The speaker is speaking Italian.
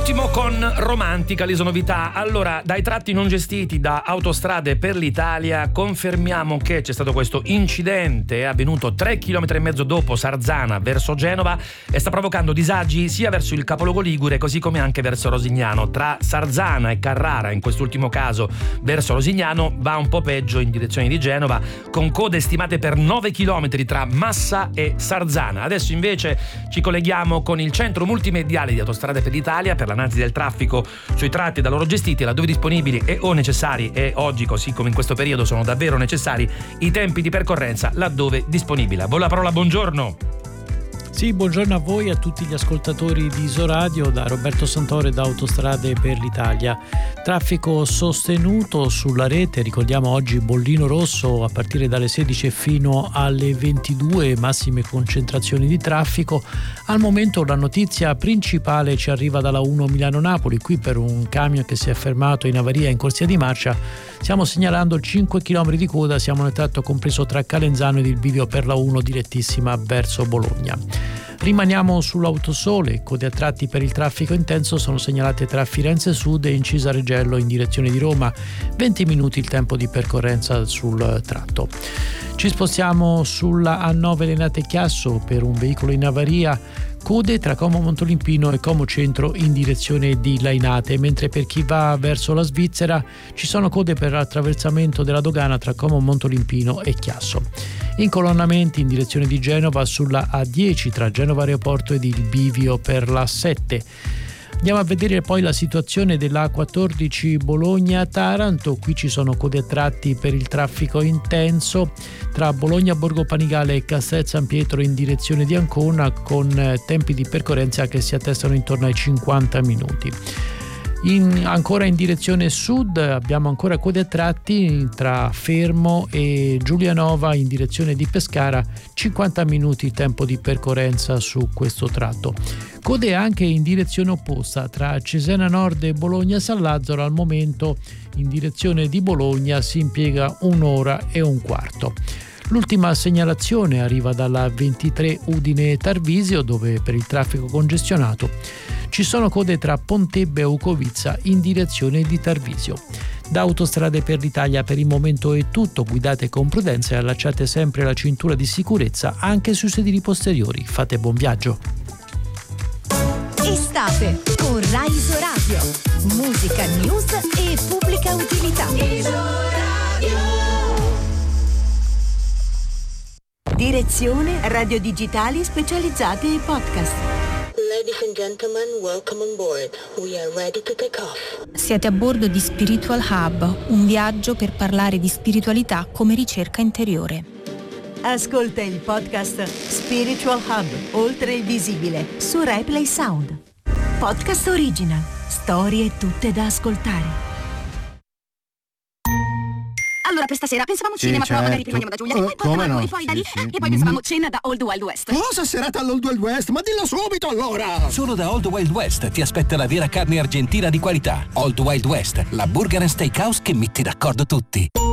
Ultimo con Romantica, l'isonovità. Allora, dai tratti non gestiti da Autostrade per l'Italia confermiamo che c'è stato questo incidente avvenuto 3,5 km dopo Sarzana verso Genova e sta provocando disagi sia verso il capoluogo ligure così come anche verso Rosignano. Tra Sarzana e Carrara, in quest'ultimo caso verso Rosignano, va un po' peggio in direzione di Genova, con code stimate per 9 km tra Massa e Sarzana. Adesso invece ci colleghiamo con il centro multimediale di Autostrade per l'Italia per l'analisi del traffico sui tratti da loro gestiti, laddove disponibili e o necessari, e oggi così come in questo periodo sono davvero necessari i tempi di percorrenza laddove disponibile. A voi la parola, buongiorno. Sì, buongiorno a voi e a tutti gli ascoltatori di Isoradio, da Roberto Santore da Autostrade per l'Italia. Traffico sostenuto sulla rete, ricordiamo oggi bollino rosso a partire dalle 16 fino alle 22, massime concentrazioni di traffico. Al momento la notizia principale ci arriva dalla 1 Milano-Napoli, qui per un camion che si è fermato in avaria in corsia di marcia stiamo segnalando 5 km di coda, siamo nel tratto compreso tra Calenzano ed il bivio per la 1 direttissima verso Bologna. Rimaniamo sull'autosole, code a tratti per il traffico intenso sono segnalate tra Firenze Sud e Incisa Regello in direzione di Roma, 20 minuti il tempo di percorrenza sul tratto. Ci spostiamo sulla A9 Lenate-Chiasso per un veicolo in avaria, code tra Como Montolimpino e Como Centro in direzione di Lainate, mentre per chi va verso la Svizzera ci sono code per attraversamento della dogana tra Como Montolimpino e Chiasso. Incolonnamenti in direzione di Genova sulla A10 tra Genova Aeroporto ed il bivio per la 7. Andiamo a vedere poi la situazione della A14 Bologna-Taranto. Qui ci sono code a tratti per il traffico intenso tra Bologna Borgo Panigale e Castel San Pietro in direzione di Ancona, con tempi di percorrenza che si attestano intorno ai 50 minuti. Ancora in direzione sud abbiamo ancora code a tratti tra Fermo e Giulianova in direzione di Pescara, 50 minuti tempo di percorrenza su questo tratto. Code anche in direzione opposta tra Cesena Nord e Bologna San Lazzaro, al momento in direzione di Bologna si impiega 1 ora e un quarto. L'ultima segnalazione arriva dalla 23 Udine Tarvisio, dove per il traffico congestionato ci sono code tra Pontebbe e Ucovizza in direzione di Tarvisio. Da Autostrade per l'Italia per il momento è tutto, guidate con prudenza e allacciate sempre la cintura di sicurezza anche sui sedili posteriori. Fate buon viaggio. Estate con Rai Isoradio, musica, news e pubblica utilità. Direzione radio digitali specializzate e podcast. Ladies and gentlemen, welcome on board. We are ready to take off. Siete a bordo di Spiritual Hub, un viaggio per parlare di spiritualità come ricerca interiore. Ascolta il podcast Spiritual Hub, oltre il visibile, su Replay Sound. Podcast original, storie tutte da ascoltare. Allora, per stasera pensavamo cinema, però magari prima andiamo da Giulia e poi da noi, poi da lì, e poi pensavamo cena da Old Wild West. Cosa serata all'Old Wild West? Ma dillo subito allora! Solo da Old Wild West ti aspetta la vera carne argentina di qualità. Old Wild West, la burger and steakhouse che mette d'accordo tutti.